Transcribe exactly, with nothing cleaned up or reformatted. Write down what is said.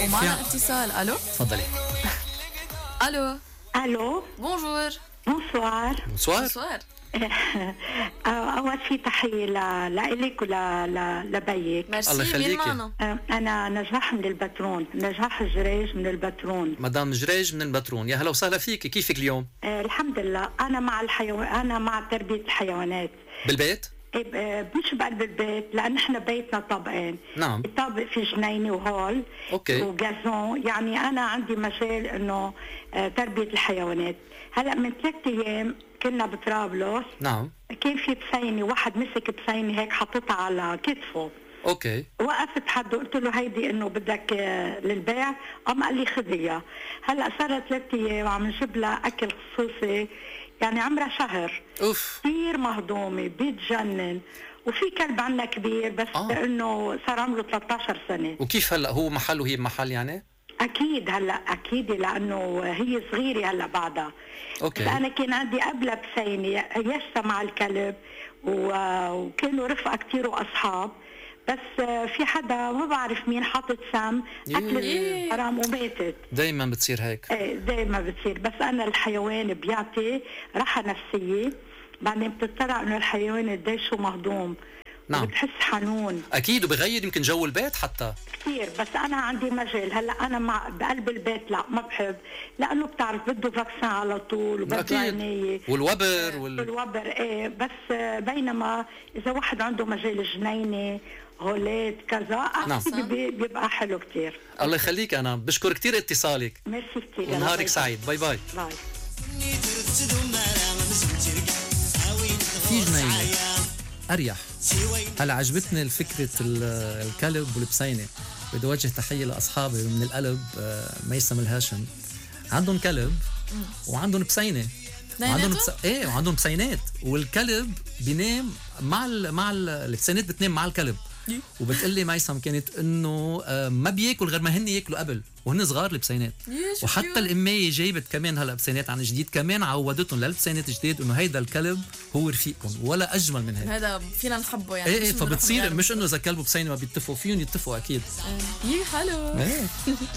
ومعنا اتصال. الو تفضلي. الو الو بونجور. بونسوار. بونسوار. بونسوار. اول شيء تحيه لك ولبيك. ميرسي. الله مين يخليكي. معنا؟ انا نجاح من البترون، نجاح الجريج من البترون. مدام جريج من البترون، يا هلا وسهلا فيك، كيفك اليوم؟ آه الحمد لله. انا مع الحيوان، انا مع تربيه الحيوانات بالبيت؟ إيه، مش بقلب البيت، لان احنا بيتنا طابقين. نعم. الطابق في جنينه وهول اوكي وجازون، يعني انا عندي مجال انه آه تربيه الحيوانات. هلا من ثلاث ايام كنا بطرابلس. نعم. كان في بسينه، واحد مسك بسينه هيك حطتها على كتفه. اوكي. وقفت حد وقلت له هيدي انه بدك للبيع، قام قال لي خذيها. هلا صار ثلاث ايام وعم نجيب لها اكل خصوصي، يعني عمرها شهر. اوف. كثير مهضومه بيتجنن. وفي كلب عنا كبير بس آه. انه صار عمره ثلاثة عشر سنه. وكيف هلا هو محل وهي بمحل يعني؟ اكيد هلا اكيد لانه هي صغيره هلا بعدها. اوكي. بس انا كان عندي قبلها بسينه يشتى مع الكلب وكانوا رفقه كثير واصحاب، بس في حدا ما بعرف مين حاطط سم اكلت حرام وماتت. دايما بتصير هيك. ايه دايما بتصير. بس انا الحيوان بيعطي راحه نفسيه، بعدين بتطلع انه الحيوان قديش هو مهضوم. نعم. بتحس حنون اكيد، وبغير يمكن جو البيت حتى كثير. بس انا عندي مجال. هلا انا مع بقلب البيت لا ما بحب، لانه بتعرف بده فاكسين على طول وبده عنايه والوبر وال... والوبر. ايه بس بينما اذا واحد عنده مجال جنينه هولات كذا نعم. بيبقى حلو كثير. الله يخليك، انا بشكر كثير اتصالك. ميرسي كثير. ونهارك سعيد. باي باي. باي. في جنينة أريح. هلا عجبتني الفكرة الكلب والبسينة. بدي أوجه تحية لأصحابي من القلب، ميسم الهاشم، عندهم كلب وعندهم بسينة وعندهم بس... ايه وعندهم بسينات، والكلب بينام مع ال... مع ال... البسينات بتنام مع الكلب. وبتقلي ميسم كانت انه ما بياكل غير ما هن ياكلوا قبل وهن صغار البسينات. وحتى الاميه جايبت كمان هلا بسينات عن جديد، كمان عودتهم للبسينات جديد انه هيدا الكلب هو رفيقكم، ولا اجمل من هيك. هذا فينا نحبه يعني. ايه ايه فبتصير مش انه اذا كلب وبسينه ما بيتفقوا، فيهم يتفقوا اكيد. ايه حلو.